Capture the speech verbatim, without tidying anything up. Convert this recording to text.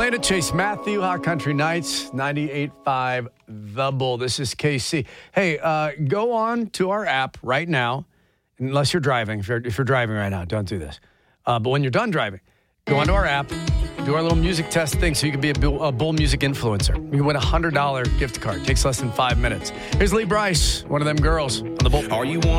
Ryan and Chase Matthew, Hot Country Nights, ninety-eight point five The Bull. This is K C. Hey, uh, go on to our app right now, unless you're driving. If you're, if you're driving right now, don't do this. Uh, but when you're done driving, go onto our app, do our little music test thing so you can be a Bull, a Bull Music influencer. You can win a one hundred dollars gift card. Takes less than five minutes. Here's Lee Brice, one of them girls on The Bull. Are you one?